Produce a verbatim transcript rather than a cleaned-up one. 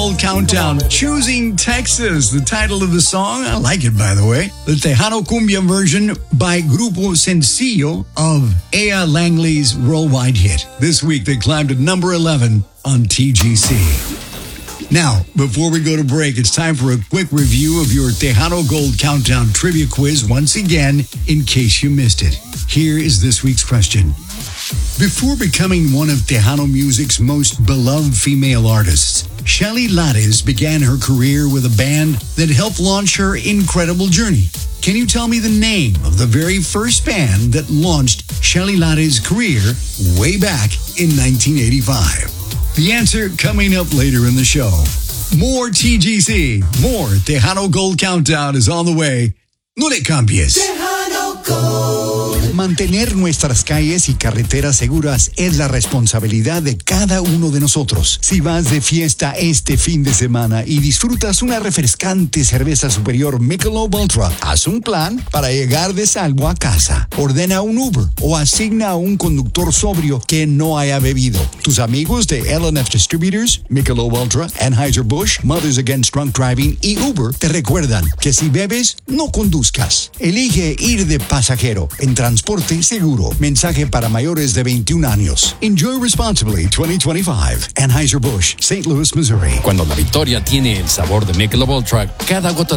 Countdown, Choosing Texas, the title of the song. I like it, by the way. The Tejano Cumbia version by Grupo Sencillo of Ea Langley's worldwide hit. This week, they climbed to number eleven on T G C. Now, before we go to break, it's time for a quick review of your Tejano Gold Countdown trivia quiz once again, in case you missed it. Here is this week's question. Before becoming one of Tejano music's most beloved female artists, Shelly Lares began her career with a band that helped launch her incredible journey. Can you tell me the name of the very first band that launched Shelly Lares' career way back in nineteen eighty-five? The answer coming up later in the show. More T G C, more Tejano Gold Countdown is on the way. No le cambies. Tejano Gold. Mantener nuestras calles y carreteras seguras es la responsabilidad de cada uno de nosotros. Si vas de fiesta este fin de semana y disfrutas una refrescante cerveza superior Michelob Ultra, haz un plan para llegar de salvo a casa. Ordena un Uber o asigna a un conductor sobrio que no haya bebido. Tus amigos de L and F Distributors, Michelob Ultra, Anheuser-Busch, Mothers Against Drunk Driving y Uber te recuerdan que si bebes, no conduzcas. Elige ir de pasajero en transporte seguro. Mensaje para mayores de veintiún años. Enjoy responsibly twenty twenty-five. Anheuser-Busch, Saint Louis, Missouri. Cuando la victoria tiene el sabor de Michelob Ultra, cada gota